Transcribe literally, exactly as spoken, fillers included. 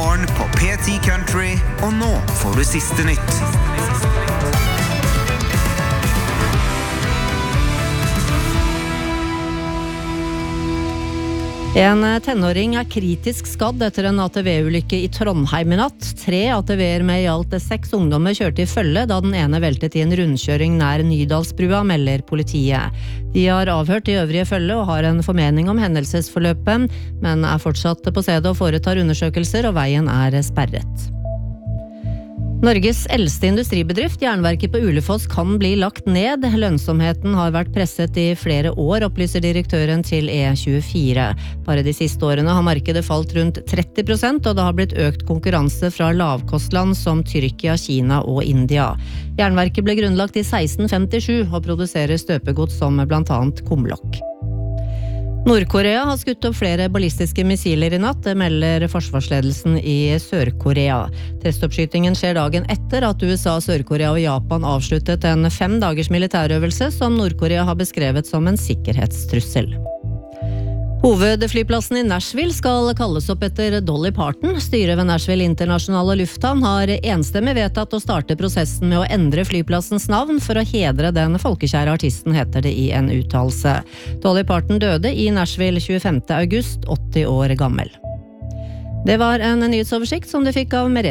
morgen på P ti Country, og nå får du siste nytt. En tenåring er kritisk skadd etter en A T V-ulykke i Trondheim i natt. Tre A T V-er med i alt seks ungdommer kjørte i følge da den ene veltet i en rundkjøring nær Nydalsbrua, melder politiet. De har avhørt de øvrige følge og har en formening om hendelsesforløpet, men er fortsatt på stedet og foretar undersøkelser, og veien er sperret. Norges eldste industribedrift, Jernverket på Ulefoss, kan bli lagt ned. Lønnsomheten har vært presset i flere år, opplyser direktøren til E tjuefire. Bare de siste årene har markedet falt rundt tretti prosent, og det har blitt økt konkurranse fra lavkostland som Tyrkia, Kina og India. Jernverket ble grunnlagt i seksten femtisju og produserer støpegods som blant annet kumlokk. Nord-Korea har skutt opp flere ballistiske missiler i natt, det melder forsvarsledelsen i Sør-Korea. Testoppskytingen skjer dagen etter at U S A, Sør-Korea og Japan avsluttet en fem dagers militærøvelse som Nord-Korea har beskrevet som en sikkerhetstrussel. Hovedflyplassen i Nashville skal kalles opp etter Dolly Parton. Styret ved Nashville Internasjonale Lufthavn har enstemmig vedtatt å starte prosessen med å endre flyplassens navn for å hedre den folkekjære artisten, heter det i en uttalelse. Dolly Parton døde i Nashville tjuefemte august, åtti år gammel. Det var en nyhetsoversikt som du fikk av Merete.